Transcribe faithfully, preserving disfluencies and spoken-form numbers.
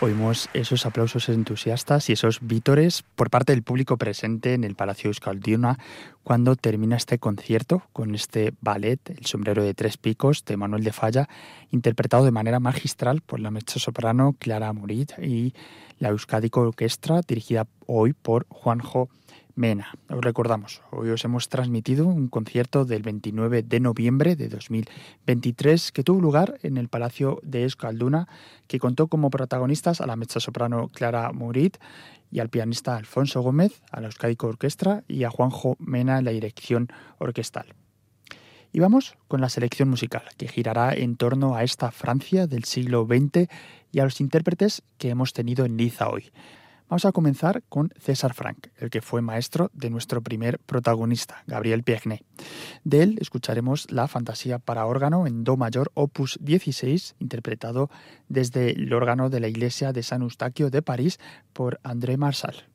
Oímos esos aplausos entusiastas y esos vítores por parte del público presente en el Palacio Euskalduna cuando termina este concierto con este ballet, El sombrero de tres picos, de Manuel de Falla, interpretado de manera magistral por la mezzosoprano Clara Murit y la Euskadiko Orquestra, dirigida hoy por Juanjo Mena. Os recordamos, hoy os hemos transmitido un concierto del veintinueve de noviembre de dos mil veintitrés que tuvo lugar en el Palacio de Euskalduna, que contó como protagonistas a la mezzosoprano Clara Murit y al pianista Alfonso Gómez, a la Euskadiko Orquestra y a Juanjo Mena en la dirección orquestal. Y vamos con la selección musical, que girará en torno a esta Francia del siglo veinte y a los intérpretes que hemos tenido en Niza hoy. Vamos a comenzar con César Franck, el que fue maestro de nuestro primer protagonista, Gabriel Pierné. De él escucharemos la Fantasía para órgano en do mayor opus dieciséis, interpretado desde el órgano de la iglesia de San Eustaquio de París por André Marchal.